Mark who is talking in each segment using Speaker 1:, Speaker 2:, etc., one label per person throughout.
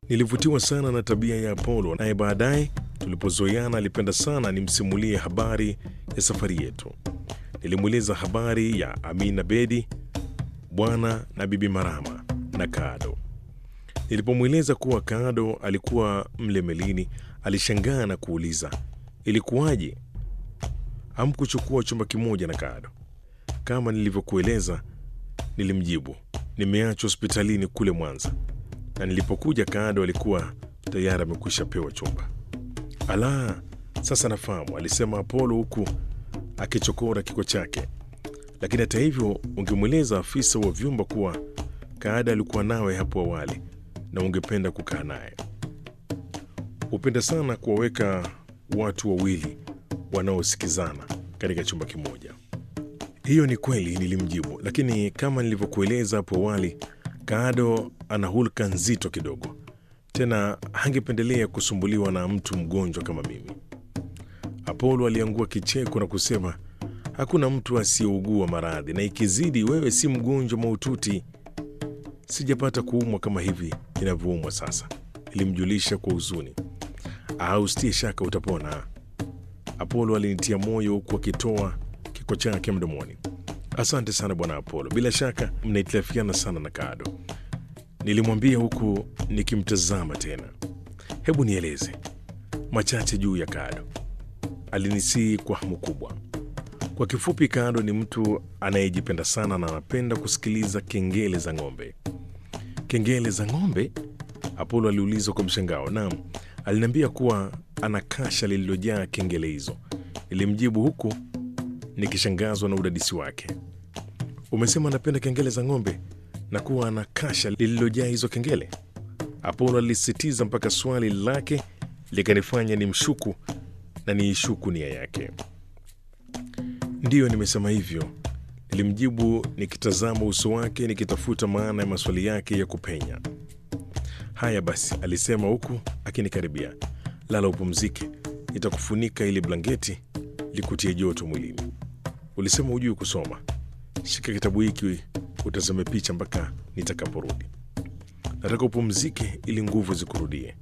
Speaker 1: Nilivutiwa sana na tabia ya Apollo, naye baadaye tulipozoeana alipenda sana nimsimulie habari ya safari yetu. Nilimweleza habari ya Amina Bedi, Bwana na Bibi Marama na Kado. Nilipomweleza kuwa Kado alikuwa mle melini, alishangaa na kuuliza, ilikuwaje hamkuchukua chumba kimoja na Kado? Kama nilivyokueleza, nilimjibu, nimeachwa hospitalini kule Mwanza, na nilipokuja Kado alikuwa tayari amekwisha pewa chumba. Ala, sasa nafahamu, alisema Apollo huku akichokora kiko chake. Lakini hata hivyo ungemweleza afisa wa vyumba kuwa Kaada alikuwa nawe hapo awali na ungependa kukaa naye. Hupenda sana kuwaweka watu wawili wanaosikizana katika chumba kimoja. Hiyo ni kweli, nilimjibu, lakini kama nilivyokueleza hapo awali, Kaado ana hulka nzito kidogo. Tena hangependelea kusumbuliwa na mtu mgonjwa kama mimi. Apollo aliangua kicheko na kusema, hakuna mtu asiyeugua maradhi, na ikizidi wewe si mgonjwa mahututi. Sijapata kuumwa kama hivi ninavyoumwa sasa, ilimjulisha kwa huzuni. Usitie shaka utapona. Apollo alinitia moyo huku akitoa kiko chake mdomoni. Asante sana bwana Apollo, bila shaka mnaitilafiana sana na Kado, nilimwambia huku nikimtazama tena. Hebu nieleze machache juu ya Kado, alinisii kwa hamu kubwa. Kwa kifupi, Kado ni mtu anayejipenda sana na anapenda kusikiliza kengele za ng'ombe. Kengele za ng'ombe? Apollo aliuliza kwa mshangao. Naam, aliniambia kuwa ana kasha lililojaa kengele hizo, nilimjibu huku nikishangazwa na udadisi wake. Umesema anapenda kengele za ng'ombe na kuwa ana kasha lililojaa hizo kengele? Apollo alisisitiza mpaka swali lake likanifanya nimshuku na niishuku nia yake. Ndiyo, nimesema hivyo, nilimjibu nikitazama uso wake nikitafuta maana ya maswali yake ya kupenya. Haya basi, alisema huku akinikaribia, lala upumzike, nitakufunika ili blanketi likutie joto mwilini. Ulisema hujui kusoma, shika kitabu hiki utazame picha mpaka nitakaporudi. Nataka upumzike ili nguvu zikurudie.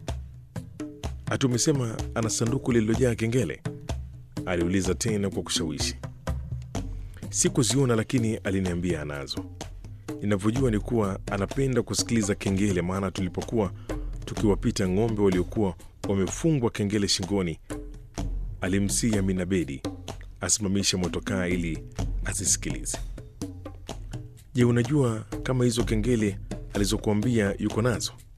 Speaker 1: Ati umesema ana sanduku lililojaa kengele? Aliuliza tena kwa kushawishi. Sikuziona, lakini aliniambia anazo. Ninavyojua ni kuwa anapenda kusikiliza kengele, maana tulipokuwa tukiwapita ng'ombe waliokuwa wamefungwa kengele shingoni, alimsihi Amina Bedi asimamishe motokaa ili asisikilize. Je, unajua kama hizo kengele alizokuambia yuko nazo?